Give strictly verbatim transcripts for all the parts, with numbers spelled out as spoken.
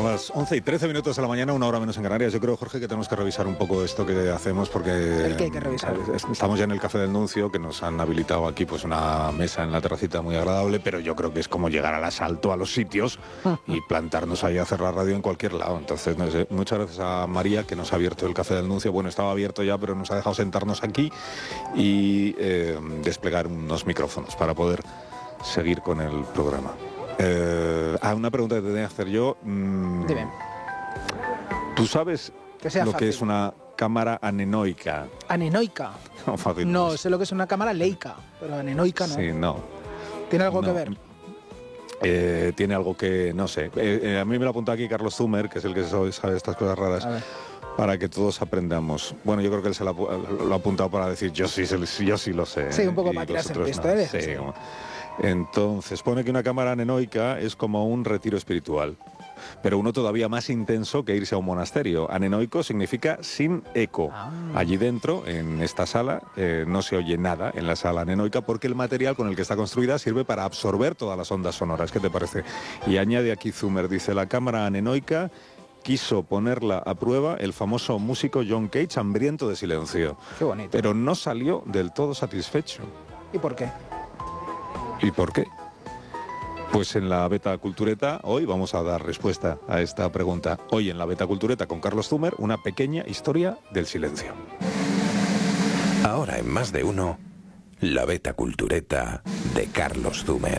Son las once y trece minutos de la mañana, una hora menos en Canarias. Yo creo, Jorge, que tenemos que revisar un poco esto que hacemos porque... ¿El qué hay que revisar? Estamos ya en el Café del Nuncio, que nos han habilitado aquí pues una mesa en la terracita muy agradable, pero yo creo que es como llegar al asalto a los sitios y plantarnos ahí a hacer la radio en cualquier lado. Entonces, no sé, muchas gracias a María, que nos ha abierto el Café del Nuncio. Bueno, estaba abierto ya, pero nos ha dejado sentarnos aquí y eh, desplegar unos micrófonos para poder seguir con el programa. Eh, ah, una pregunta que te tenía que hacer yo. Mm, Dime. ¿Tú sabes Que sea lo fácil. que es una cámara anenoica? ¿Anenoica? No, fácil No, es. sé lo que es una cámara leica, pero anenoica no. Sí, no. ¿Tiene algo No. que ver? Eh, tiene algo que, no sé. Eh, eh, a mí me lo apuntó aquí Carlos Zumer, que es el que sabe, sabe estas cosas raras, A ver. para que todos aprendamos. Bueno, yo creo que él se lo ha, pu- lo ha apuntado para decir, yo sí, se- yo sí lo sé. Sí, un poco y para tirarse el vosotros pisto, no. ¿eh? Sí, Sí. como- Entonces, pone que una cámara anenoica es como un retiro espiritual, pero uno todavía más intenso que irse a un monasterio. Anenoico significa sin eco. Ah. Allí dentro, en esta sala, eh, no se oye nada en la sala anenoica porque el material con el que está construida sirve para absorber todas las ondas sonoras. ¿Qué te parece? Y añade aquí Zumer, dice, la cámara anenoica quiso ponerla a prueba el famoso músico John Cage, hambriento de silencio. Qué bonito. Pero no salió del todo satisfecho. ¿Y por qué? ¿Y por qué? Pues en la Beta Cultureta hoy vamos a dar respuesta a esta pregunta. Hoy en la Beta Cultureta con Carlos Zumer, una pequeña historia del silencio. Ahora en Más de Uno, la Beta Cultureta de Carlos Zumer.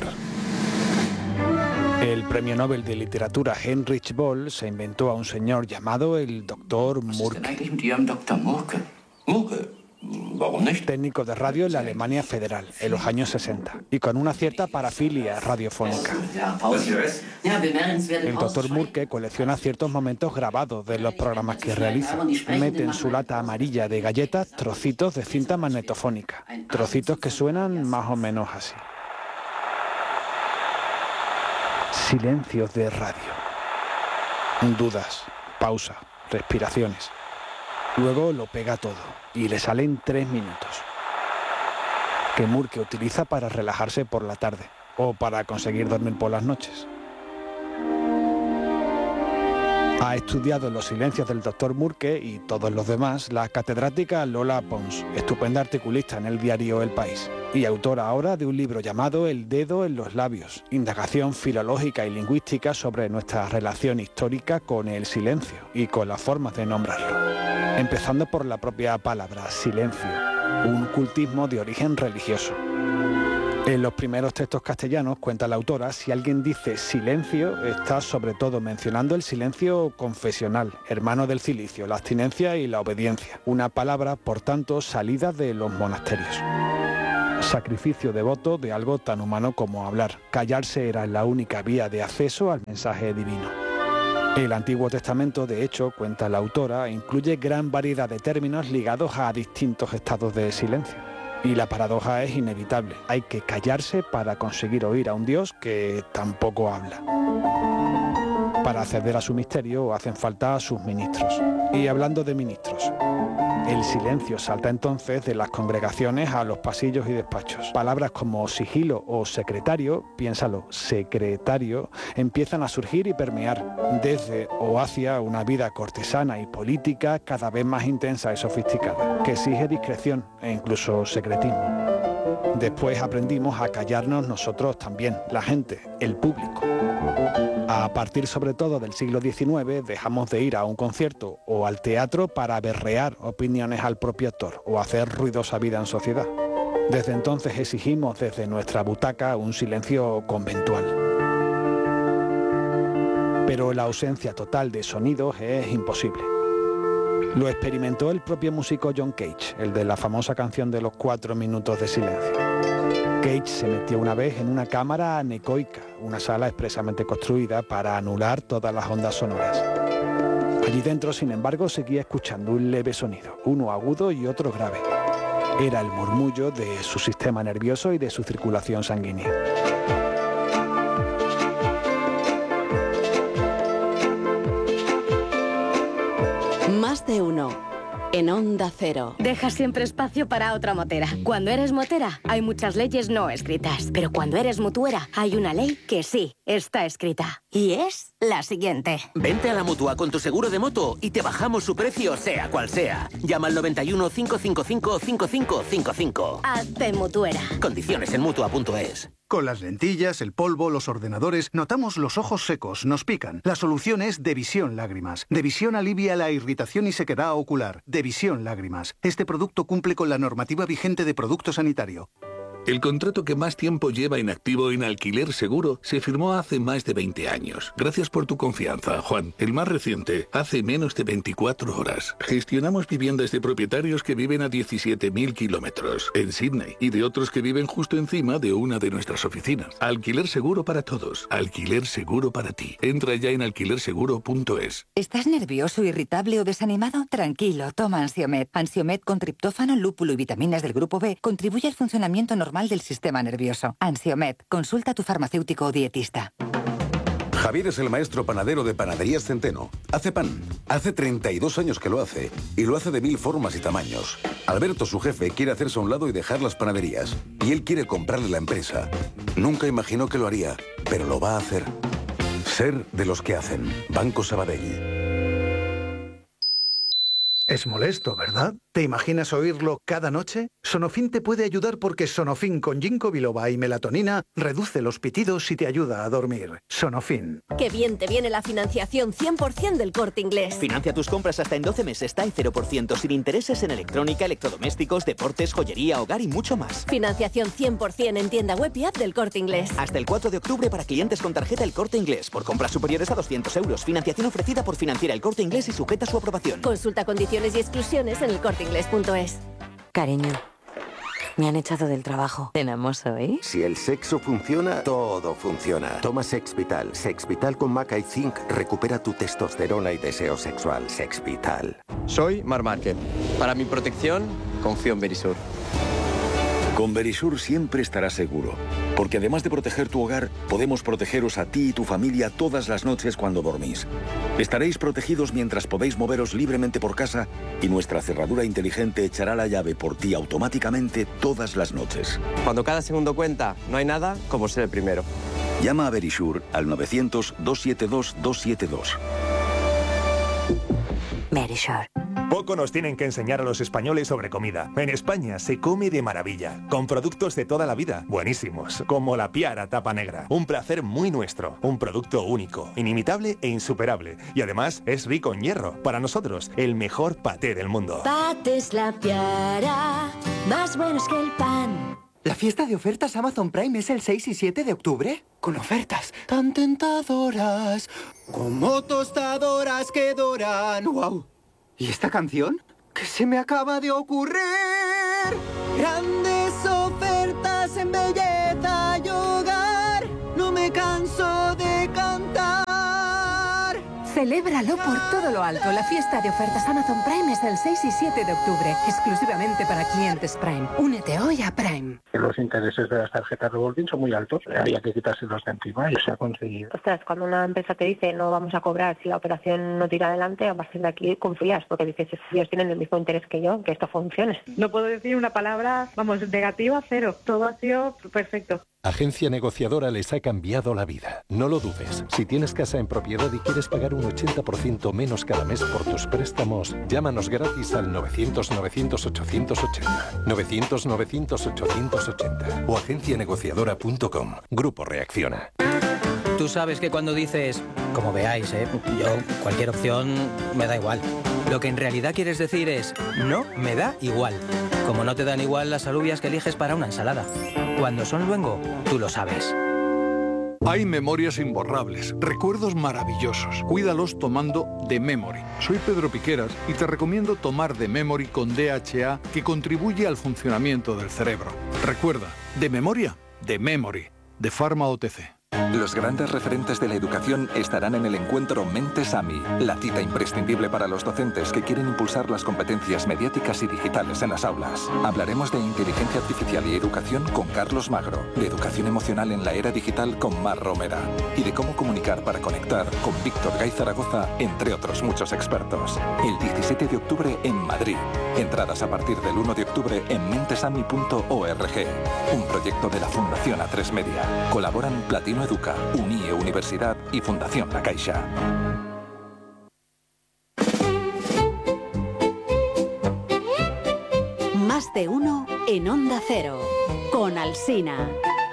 El premio Nobel de Literatura Heinrich Böll se inventó a un señor llamado el doctor Murke, técnico de radio en la Alemania Federal en los años sesenta y con una cierta parafilia radiofónica. El doctor Murke colecciona ciertos momentos grabados de los programas que realiza. Mete en su lata amarilla de galletas trocitos de cinta magnetofónica, trocitos que suenan más o menos así. Silencios de radio. Dudas, pausa, respiraciones. Luego lo pega todo y le salen tres minutos. Que Murke utiliza para relajarse por la tarde o para conseguir dormir por las noches. Ha estudiado los silencios del doctor Murke y todos los demás la catedrática Lola Pons, estupenda articulista en el diario El País y autora ahora de un libro llamado El dedo en los labios, indagación filológica y lingüística sobre nuestra relación histórica con el silencio y con las formas de nombrarlo. Empezando por la propia palabra, silencio, un cultismo de origen religioso. En los primeros textos castellanos, cuenta la autora, si alguien dice silencio, está sobre todo mencionando el silencio confesional, hermano del cilicio, la abstinencia y la obediencia. Una palabra, por tanto, salida de los monasterios. Sacrificio devoto de algo tan humano como hablar. Callarse era la única vía de acceso al mensaje divino. El Antiguo Testamento, de hecho, cuenta la autora, incluye gran variedad de términos ligados a distintos estados de silencio. Y la paradoja es inevitable. Hay que callarse para conseguir oír a un Dios que tampoco habla. Para acceder a su misterio hacen falta sus ministros. Y hablando de ministros, el silencio salta entonces de las congregaciones a los pasillos y despachos. Palabras como sigilo o secretario, piénsalo, secretario, empiezan a surgir y permear desde o hacia una vida cortesana y política cada vez más intensa y sofisticada, que exige discreción e incluso secretismo. Después aprendimos a callarnos nosotros también, la gente, el público. A partir sobre todo del siglo diecinueve dejamos de ir a un concierto o al teatro para berrear opiniones al propio actor o hacer ruidosa vida en sociedad. Desde entonces exigimos desde nuestra butaca un silencio conventual. Pero la ausencia total de sonidos es imposible. Lo experimentó el propio músico John Cage, el de la famosa canción de los cuatro minutos de silencio. Cage se metió una vez en una cámara anecoica, una sala expresamente construida para anular todas las ondas sonoras. Allí dentro, sin embargo, seguía escuchando un leve sonido, uno agudo y otro grave. Era el murmullo de su sistema nervioso y de su circulación sanguínea. Más de uno. en Onda Cero. Deja siempre espacio para otra motera. Cuando eres motera, hay muchas leyes no escritas. Pero cuando eres mutuera, hay una ley que sí está escrita. Y es la siguiente. Vente a la Mutua con tu seguro de moto y te bajamos su precio, sea cual sea. Llama al noventa y uno, cinco cinco cinco, cinco cinco cinco cinco. Hazte mutuera. Condiciones en mutua punto es. Con las lentillas, el polvo, los ordenadores, notamos los ojos secos, nos pican. La solución es Devisión Lágrimas. Devisión alivia la irritación y sequedad ocular. Devisión Lágrimas. Este producto cumple con la normativa vigente de producto sanitario. El contrato que más tiempo lleva en activo en Alquiler Seguro se firmó hace más de veinte años. Gracias por tu confianza, Juan. El más reciente, hace menos de veinticuatro horas. Gestionamos viviendas de propietarios que viven a diecisiete mil kilómetros en Sydney y de otros que viven justo encima de una de nuestras oficinas. Alquiler Seguro para todos. Alquiler Seguro para ti. Entra ya en alquiler seguro punto es. ¿Estás nervioso, irritable o desanimado? Tranquilo, toma Ansiomed. Ansiomed con triptófano, lúpulo y vitaminas del grupo B contribuye al funcionamiento normal del sistema nervioso. Ansiomed. Consulta a tu farmacéutico o dietista. Javier es el maestro panadero de Panaderías Centeno. Hace pan. Hace treinta y dos años que lo hace. Y lo hace de mil formas y tamaños. Alberto, su jefe, quiere hacerse a un lado y dejar las panaderías. Y él quiere comprarle la empresa. Nunca imaginó que lo haría, pero lo va a hacer. Ser de los que hacen. Banco Sabadell. Es molesto, ¿verdad? ¿Te imaginas oírlo cada noche? Sonofin te puede ayudar porque Sonofin con ginkgo biloba y melatonina reduce los pitidos y te ayuda a dormir. Sonofin. Qué bien te viene la financiación cien por ciento del Corte Inglés. Financia tus compras hasta en doce meses, TAE cero por ciento, sin intereses en electrónica, electrodomésticos, deportes, joyería, hogar y mucho más. Financiación cien por ciento en tienda web y app del Corte Inglés. Hasta el cuatro de octubre para clientes con tarjeta El Corte Inglés. Por compras superiores a doscientos euros. Financiación ofrecida por Financiera El Corte Inglés y sujeta a su aprobación. Consulta condiciones y exclusiones en el corte inglés punto es. Cariño, me han echado del trabajo. ¿Cenamos hoy? Si el sexo funciona, todo funciona. Toma Sexvital. Sexvital con maca y zinc recupera tu testosterona y deseo sexual. Sexvital. Soy Mar Márquez. Para mi protección, confío en Verisur. Con Verisur siempre estarás seguro, porque además de proteger tu hogar, podemos protegeros a ti y tu familia todas las noches cuando dormís. Estaréis protegidos mientras podéis moveros libremente por casa y nuestra cerradura inteligente echará la llave por ti automáticamente todas las noches. Cuando cada segundo cuenta, no hay nada como ser el primero. Llama a Verisur al novecientos, doscientos setenta y dos, doscientos setenta y dos. Verisur. Poco nos tienen que enseñar a los españoles sobre comida. En España se come de maravilla, con productos de toda la vida, buenísimos, como la Piara tapa negra. Un placer muy nuestro, un producto único, inimitable e insuperable. Y además es rico en hierro. Para nosotros, el mejor paté del mundo. Patés La Piara, más buenos que el pan. ¿La fiesta de ofertas Amazon Prime es el seis y siete de octubre? Con ofertas tan tentadoras, como tostadoras que doran. ¡Wow! ¿Y esta canción? ¿Qué se me acaba de ocurrir? Grandes ofertas en belleza y hogar. No me canso de cantar. Celébralo por todo lo alto. La fiesta de ofertas Amazon Prime es el seis y siete de octubre, exclusivamente para clientes Prime. Únete hoy a Prime. Los intereses de las tarjetas revolving son muy altos. Había que quitárselos de encima y se ha conseguido. Ostras, cuando una empresa te dice no vamos a cobrar si la operación no tira adelante, a partir de aquí confías, porque dices, ellos tienen el mismo interés que yo, que esto funcione. No puedo decir una palabra, vamos, negativa, cero. Todo ha sido perfecto. Agencia Negociadora les ha cambiado la vida. No lo dudes. Si tienes casa en propiedad y quieres pagar un ochenta por ciento menos cada mes por tus préstamos, llámanos gratis al novecientos, novecientos, ochocientos ochenta. novecientos, novecientos, ochocientos ochenta. O agencia negociadora punto com. Grupo Reacciona. Tú sabes que cuando dices, como veáis, ¿eh? yo, cualquier opción me da igual. Lo que en realidad quieres decir es, no me da igual. Como no te dan igual las alubias que eliges para una ensalada. Cuando son luengo, tú lo sabes. Hay memorias imborrables, recuerdos maravillosos. Cuídalos tomando The Memory. Soy Pedro Piqueras y te recomiendo tomar The Memory con D H A, que contribuye al funcionamiento del cerebro. Recuerda, de memoria, The Memory, de Pharma O T C. Los grandes referentes de la educación estarán en el encuentro Mentes AMI, la cita imprescindible para los docentes que quieren impulsar las competencias mediáticas y digitales en las aulas. Hablaremos de inteligencia artificial y educación con Carlos Magro, de educación emocional en la era digital con Mar Romera y de cómo comunicar para conectar con Víctor Gay Zaragoza, entre otros muchos expertos. El diecisiete de octubre en Madrid. Entradas a partir del uno de octubre en mentesami punto org. Un proyecto de la Fundación A tres Media. Colaboran Platino Educa, Unie Universidad y Fundación La Caixa. Más de uno en Onda Cero, con Alsina.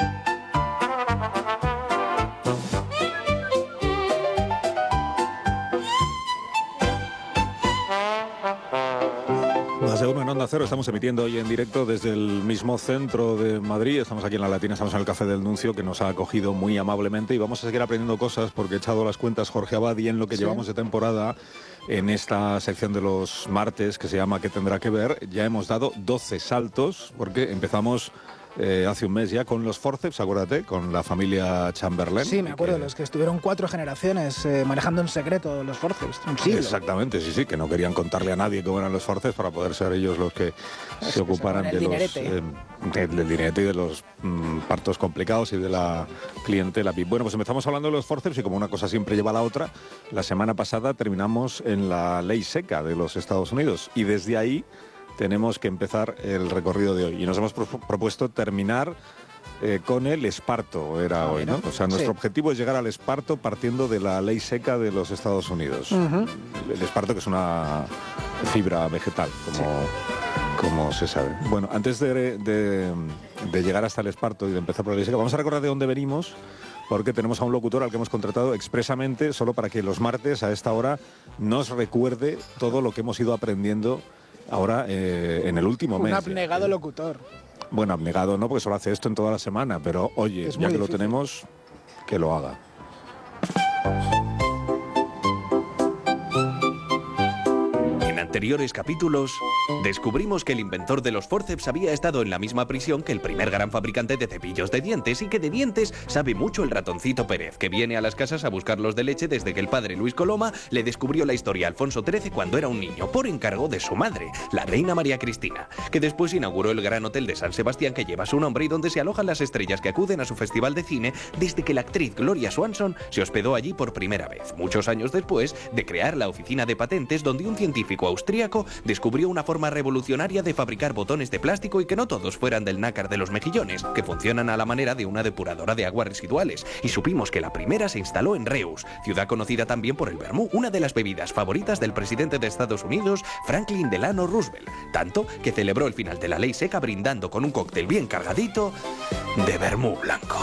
Más de uno en Onda Cero, estamos emitiendo hoy en directo desde el mismo centro de Madrid. Estamos aquí en La Latina, estamos en el Café del Nuncio, que nos ha acogido muy amablemente y vamos a seguir aprendiendo cosas porque he echado las cuentas, Jorge Abad, y en lo que ¿Sí? llevamos de temporada, en esta sección de los martes que se llama ¿Qué tendrá que ver?, ya hemos dado doce saltos porque empezamos... Eh, hace un mes ya con los forceps, acuérdate, con la familia Chamberlain. Sí, me acuerdo, que... los que estuvieron cuatro generaciones eh, manejando en secreto los forceps, un siglo. Exactamente, sí, sí, que no querían contarle a nadie cómo eran los forceps para poder ser ellos los que es se que ocuparan se de los eh, del dinerete y de los mm, partos complicados y de la clientela. Bueno, pues empezamos hablando de los forceps y como una cosa siempre lleva a la otra, la semana pasada terminamos en la ley seca de los Estados Unidos y desde ahí tenemos que empezar el recorrido de hoy. Y nos hemos pro propuesto terminar eh, con el esparto, era ah, hoy, ¿no? O sea, nuestro sí. objetivo es llegar al esparto partiendo de la ley seca de los Estados Unidos. Uh-huh. El esparto, que es una fibra vegetal, como, sí. como se sabe. Bueno, antes de, de, de llegar hasta el esparto y de empezar por la ley seca, vamos a recordar de dónde venimos, porque tenemos a un locutor al que hemos contratado expresamente solo para que los martes a esta hora nos recuerde todo lo que hemos ido aprendiendo ahora eh, en el último mes. Un abnegado locutor. Bueno, abnegado no, porque solo hace esto en toda la semana, pero oye, ya que difícil. Lo tenemos, que lo haga. En anteriores capítulos, descubrimos que el inventor de los forceps había estado en la misma prisión que el primer gran fabricante de cepillos de dientes y que de dientes sabe mucho el ratoncito Pérez, que viene a las casas a buscarlos de leche desde que el padre Luis Coloma le descubrió la historia a Alfonso trece cuando era un niño, por encargo de su madre, la reina María Cristina, que después inauguró el gran hotel de San Sebastián que lleva su nombre y donde se alojan las estrellas que acuden a su festival de cine desde que la actriz Gloria Swanson se hospedó allí por primera vez, muchos años después de crear la oficina de patentes donde un científico austríaco descubrió una forma revolucionaria de fabricar botones de plástico y que no todos fueran del nácar de los mejillones, que funcionan a la manera de una depuradora de aguas residuales, y supimos que la primera se instaló en Reus, ciudad conocida también por el vermú, una de las bebidas favoritas del presidente de Estados Unidos, Franklin Delano Roosevelt, tanto que celebró el final de la ley seca brindando con un cóctel bien cargadito de vermú blanco.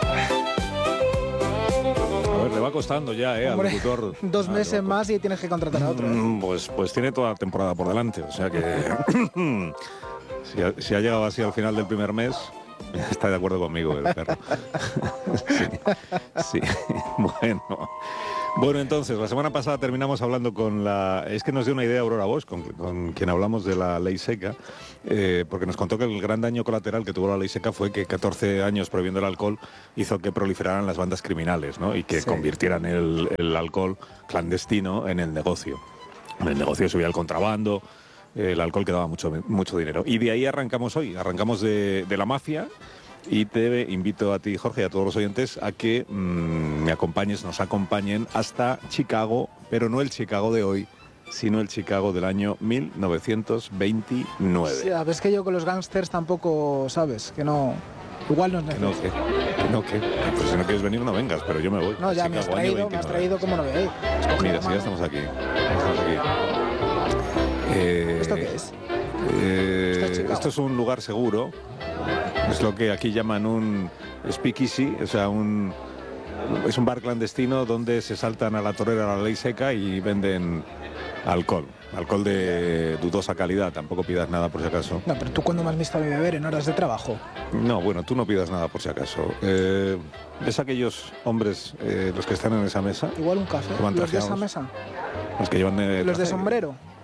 A ver, le va costando ya, ¿eh? Hombre, al locutor. Dos meses más y tienes que contratar a otro. Mm, pues, pues tiene toda la temporada por delante, o sea que si, ha, si ha llegado así al final del primer mes, está de acuerdo conmigo el perro. sí, sí, bueno. Bueno, entonces, la semana pasada terminamos hablando con la... Es que nos dio una idea Aurora Bosch, con, con quien hablamos de la ley seca, eh, porque nos contó que el gran daño colateral que tuvo la ley seca fue que catorce años prohibiendo el alcohol hizo que proliferaran las bandas criminales, ¿no? Y que sí. convirtieran el, el alcohol clandestino en el negocio. En el negocio subía el contrabando, el alcohol que daba mucho, mucho dinero. Y de ahí arrancamos hoy, arrancamos de, de la mafia. Y te invito a ti, Jorge, y a todos los oyentes a que mmm, me acompañes, nos acompañen hasta Chicago, pero no el Chicago de hoy, sino el Chicago del año mil novecientos veintinueve. Sí, ves que yo con los gángsters tampoco, ¿sabes? Que no... Igual no es necesario. Que no, que, que no, que... Pues si no quieres venir, no vengas, pero yo me voy. No, ya Chicago, me has traído, me has traído, ¿cómo no veis? Mira, si ya estamos aquí. Estamos aquí. Eh, ¿Esto qué es? Eh, esto, es esto es un lugar seguro. Es lo que aquí llaman un speakeasy, o sea, un, es un bar clandestino donde se saltan a la torera la ley seca y venden alcohol. Alcohol de dudosa calidad, tampoco pidas nada por si acaso. No, pero tú cuándo me has visto a mí beber, en horas de trabajo. No, bueno, tú no pidas nada por si acaso. Eh, ¿Ves aquellos hombres, eh, los que están en esa mesa? Igual un café, los de esa mesa. Los que llevan... Eh, los de sombrero.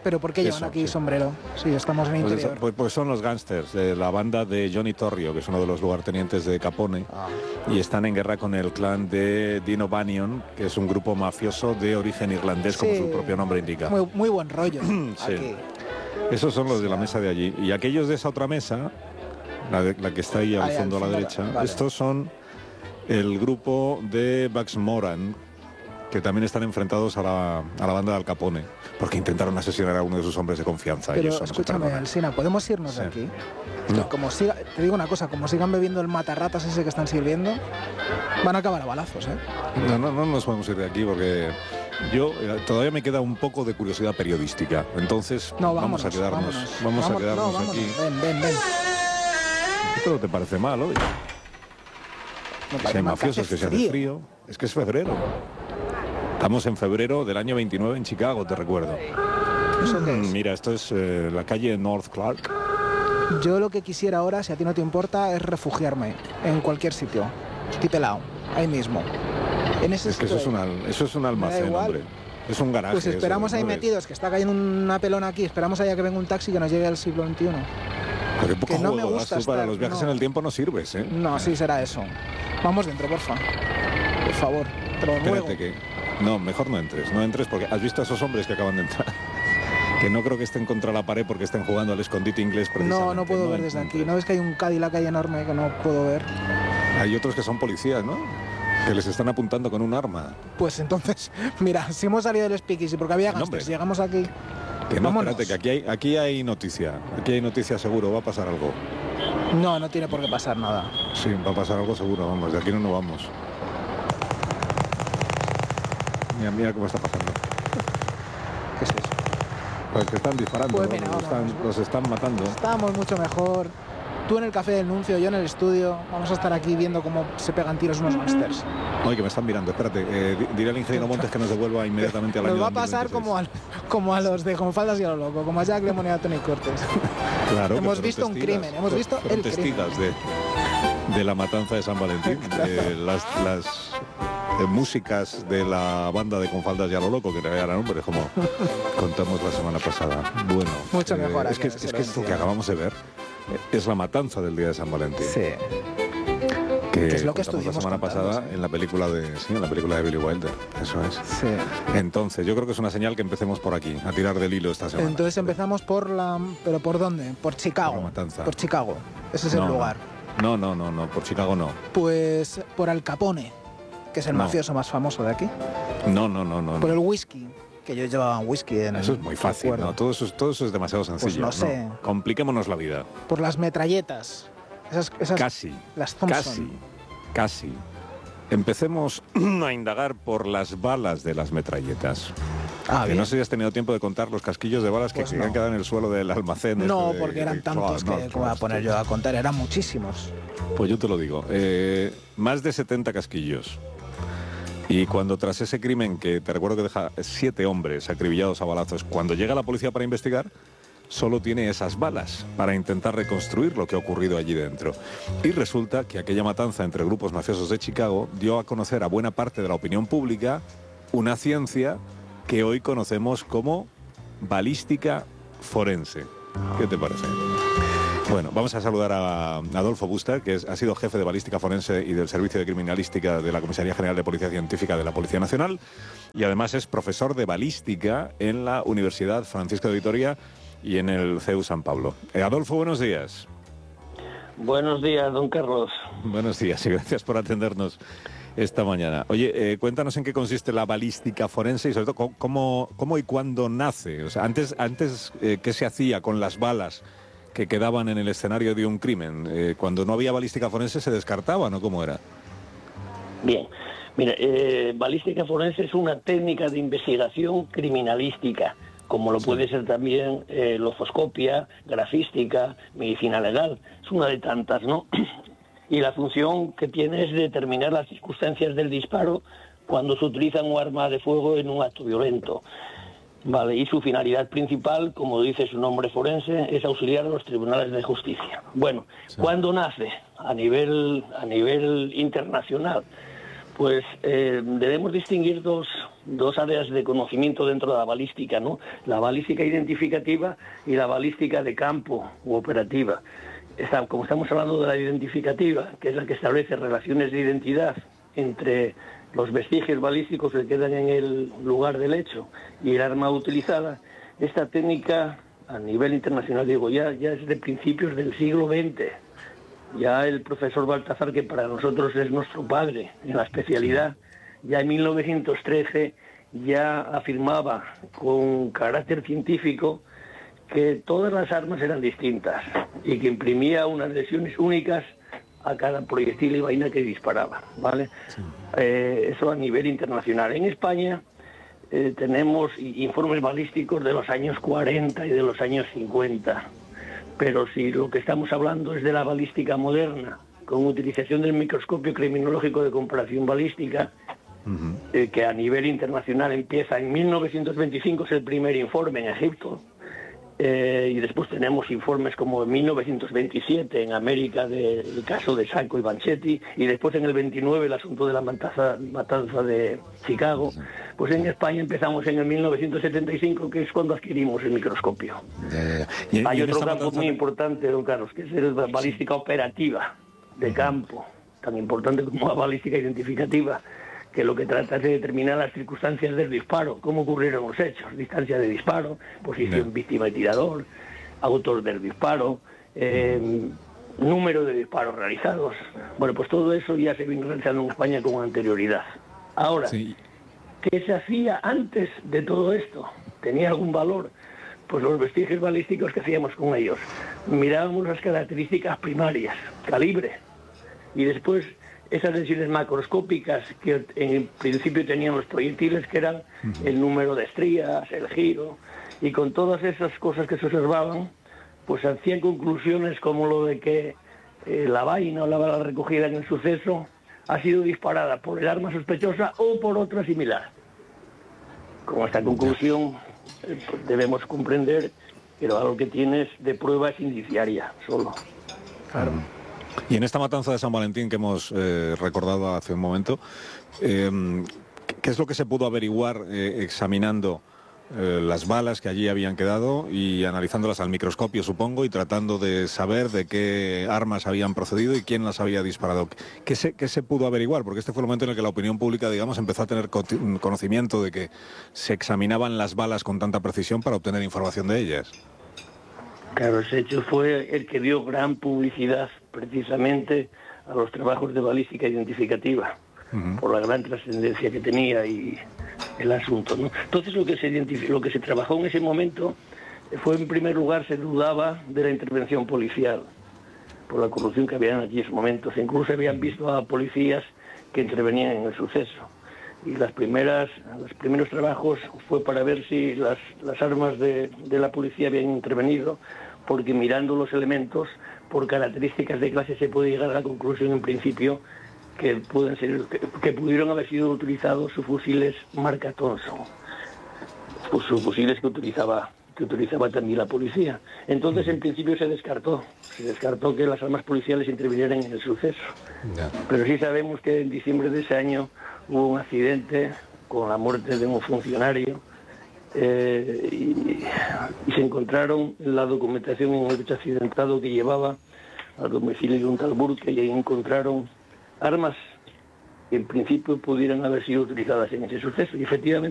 Pero ¿por qué llevan Eso, aquí sí. sombrero? Sí, estamos en Pues, interior. eso, pues, pues son los gángsters de la banda de Johnny Torrio, que es uno de los lugartenientes de Capone, Ah. y están en guerra con el clan de Dino Bannion, que es un grupo mafioso de origen irlandés, como Sí. su propio nombre indica. Muy, muy buen rollo. Sí. Aquí. Esos son los de la mesa de allí. Y aquellos de esa otra mesa, la, de- la que está ahí al Ahí, al fondo a la fondo, derecha, vale. estos son el grupo de Bugs Moran, que también están enfrentados a la, a la banda de Al Capone, porque intentaron asesinar a uno de sus hombres de confianza. y Pero eso no se escúchame, perdona. Alsina, ¿podemos irnos de Sí. aquí? No. Como siga, te digo una cosa, como sigan bebiendo el matarratas ese que están sirviendo, van a acabar a balazos, ¿eh? No, no, no nos podemos ir de aquí porque yo eh, todavía me queda un poco de curiosidad periodística. Entonces No, vamos vámonos, a quedarnos, vámonos. vamos a Vámonos, quedarnos no, vámonos. aquí. Ven, ven, ven. Esto no te parece mal, oye. Me Si parece hay mal que mafiosos hace que se hace frío. frío, es que es febrero. Estamos en febrero del año veintinueve en Chicago, te recuerdo. ¿Eso qué es? Mira, esto es eh, la calle North Clark. Yo lo que quisiera ahora, si a ti no te importa, es refugiarme en cualquier sitio. Estoy pelado, ahí mismo. En ese Es que eso es, sitio- un al- eso es un da almacén, igual. hombre. Es un garaje. Pues esperamos eso, ahí ¿no ves? metidos, que está cayendo una pelona aquí. Esperamos allá que venga un taxi que nos lleve al siglo veintiuno. Pero qué poco que no me juego das gusta tú para estar, los viajes no. en el tiempo no sirves, ¿eh? No, sí será eso. Vamos dentro, porfa. Por favor, te lo ruego. Espérate que... No, mejor no entres, no entres porque has visto a esos hombres que acaban de entrar. Que no creo que estén contra la pared porque estén jugando al escondite inglés precisamente. No, no puedo ver desde aquí. ¿No ves que hay un Cadillac ahí enorme que no puedo ver? Hay otros que son policías, ¿no? Que les están apuntando con un arma. Pues entonces, mira, si hemos salido del speakeasy porque había No, hombre. gangsters, llegamos aquí. Que no, Vámonos. espérate, que aquí hay, aquí hay noticia. Aquí hay noticia seguro, va a pasar algo. No, no tiene por qué pasar nada. Sí, va a pasar algo seguro, vamos, de aquí no nos vamos. Mira, mira cómo está pasando. ¿Qué es eso? Pues que están disparando, Pues ¿no? venga, los, vámonos. están, los están matando. Estamos mucho mejor. Tú en el café del Nuncio, yo en el estudio. Vamos a estar aquí viendo cómo se pegan tiros unos gangsters. Oye, que me están mirando, espérate. Eh, di- diré al ingeniero Montes que nos devuelva inmediatamente al Nos año va a pasar dos mil veintiséis. como a, como a los de Como Faldas y a lo loco, como a Jack Lemmon y a Tony Cortés. Claro, que Hemos fueron visto un testigos, crimen, hemos fueron- visto fueron el crimen. testigos de, de la matanza de San Valentín. Eh, las las eh, músicas de la banda de Confaldas y a lo loco, que era nombre, como contamos la semana pasada. Bueno, Mucho mejor es aquí que, en es el que esto silencio. que acabamos de ver eh, es la matanza del día de San Valentín. Sí. Que, Que es lo que contamos la estuvimos semana contando, pasada sí. en la película de sí, en la película de Billy Wilder. Eso es. Sí. Entonces, yo creo que es una señal que empecemos por aquí, a tirar del hilo esta semana. Entonces empezamos por la... ¿Pero por dónde? Por Chicago. Por la matanza. Por Chicago. Ese es No, el no. lugar. No, no, no, no, por Chicago no. Pues por Al Capone, que es el No. mafioso más famoso de aquí. No, no, no, no. Por no. el whisky, que yo llevaba un whisky en el Eso es muy fácil, recuerdo. ¿no? Todo eso, es- todo eso es demasiado sencillo. no sé. Compliquémonos la vida. Por las metralletas. Esas, esas Casi. Las Thompson. Casi. Casi. Empecemos a indagar por las balas de las metralletas. Ah, que bien. no sé si has tenido tiempo de contar los casquillos de balas Pues que no. han quedado en el suelo del almacén. No, este de- porque eran de tantos Clark, que ¿no? como voy a poner yo a contar, eran muchísimos. Pues yo te lo digo. eh, más de setenta casquillos. Y cuando tras ese crimen, que te recuerdo que deja siete hombres acribillados a balazos, cuando llega la policía para investigar, solo tiene esas balas para intentar reconstruir lo que ha ocurrido allí dentro. Y resulta que aquella matanza entre grupos mafiosos de Chicago dio a conocer a buena parte de la opinión pública una ciencia que hoy conocemos como balística forense. ¿Qué te parece? Bueno, vamos a saludar a Adolfo Busta, que es- ha sido jefe de balística forense y del Servicio de Criminalística de la Comisaría General de Policía Científica de la Policía Nacional, y además es profesor de balística en la Universidad Francisco de Vitoria y en el C E U San Pablo. Eh, Adolfo, buenos días. Buenos días, don Carlos. Buenos días y gracias por atendernos esta mañana. Oye, eh, cuéntanos en qué consiste la balística forense y sobre todo cómo, cómo, cómo y cuándo nace. O sea, antes, antes eh, ¿qué se hacía con las balas que quedaban en el escenario de un crimen? Eh, cuando no había balística forense se descartaban, ¿o cómo era? Bien, mira, eh, balística forense es una técnica de investigación criminalística, como lo puede ser también eh, lofoscopia, grafística, medicina legal. Es una de tantas, ¿no? Y la función que tiene es determinar las circunstancias del disparo cuando se utiliza un arma de fuego en un acto violento. Vale, y su finalidad principal, como dice su nombre forense, es auxiliar a los tribunales de justicia. Bueno, ¿cuándo nace? A nivel, a nivel internacional. Pues eh, debemos distinguir dos, dos áreas de conocimiento dentro de la balística, ¿no? La balística identificativa y la balística de campo u operativa. Está, como estamos hablando de la identificativa, que es la que establece relaciones de identidad entre los vestigios balísticos que quedan en el lugar del hecho y el arma utilizada, esta técnica a nivel internacional, digo, ya, ya es de principios del siglo veinte. Ya el profesor Baltazar, que para nosotros es nuestro padre en la especialidad, ya en mil novecientos trece ya afirmaba con carácter científico que todas las armas eran distintas y que imprimía unas lesiones únicas a cada proyectil y vaina que disparaba, ¿vale? Sí. Eh, eso a nivel internacional. En España eh, tenemos informes balísticos de los años cuarenta y de los años cincuenta, pero si lo que estamos hablando es de la balística moderna, con utilización del microscopio criminológico de comparación balística, uh-huh. eh, que a nivel internacional empieza en mil novecientos veinticinco, es el primer informe en Egipto, Eh, y después tenemos informes como en mil novecientos veintisiete en América del caso de Sacco y Banchetti, y después en el veintinueve el asunto de la matanza, matanza de Chicago. Pues en España empezamos en el mil novecientos setenta y cinco, que es cuando adquirimos el microscopio. Ya, ya, ya. Y, Hay y otro campo matanza... muy importante, don Carlos, que es la balística operativa de campo, tan importante como la balística identificativa, que lo que trata es de determinar las circunstancias del disparo, cómo ocurrieron los hechos, distancia de disparo, posición yeah. víctima y tirador, autor del disparo, eh, número de disparos realizados. Bueno, pues todo eso ya se viene realizando en España con anterioridad. Ahora, sí. ¿qué se hacía antes de todo esto? ¿Tenía algún valor? Pues los vestigios balísticos que hacíamos con ellos. Mirábamos las características primarias, calibre, y después esas lesiones macroscópicas que en principio tenían los proyectiles, que eran uh-huh. el número de estrías, el giro, y con todas esas cosas que se observaban, pues hacían conclusiones como lo de que eh, la vaina o la bala recogida en el suceso ha sido disparada por el arma sospechosa o por otra similar. Con esta conclusión eh, pues debemos comprender que lo valor que tienes de prueba es indiciaria solo. Claro. Y en esta matanza de San Valentín que hemos eh, recordado hace un momento, eh, ¿qué es lo que se pudo averiguar eh, examinando eh, las balas que allí habían quedado y analizándolas al microscopio, supongo, y tratando de saber de qué armas habían procedido y quién las había disparado? ¿Qué se, qué se pudo averiguar? Porque este fue el momento en el que la opinión pública, digamos, empezó a tener conocimiento de que se examinaban las balas con tanta precisión para obtener información de ellas. Claro, ese hecho fue el que dio gran publicidad precisamente a los trabajos de balística identificativa, uh-huh. por la gran trascendencia que tenía y el asunto, ¿no? Entonces lo que se lo que se trabajó en ese momento fue, en primer lugar, se dudaba de la intervención policial por la corrupción que había en aquellos momentos. Incluso habían visto a policías que intervenían en el suceso. Y las primeras, los primeros trabajos fue para ver si las, las armas de, de la policía habían intervenido, porque mirando los elementos, por características de clase, se puede llegar a la conclusión en principio que pueden ser, que, que pudieron haber sido utilizados sus fusiles marca Thompson, pues sus fusiles que utilizaba que utilizaba también la policía. Entonces, en principio se descartó, se descartó que las armas policiales intervinieran en el suceso. Yeah. Pero sí sabemos que en diciembre de ese año hubo un accidente con la muerte de un funcionario eh, y, y se encontraron la documentación en el hecho accidentado que llevaba al domicilio de un tal Burke, y ahí encontraron armas que en principio pudieran haber sido utilizadas en ese suceso, y efectivamente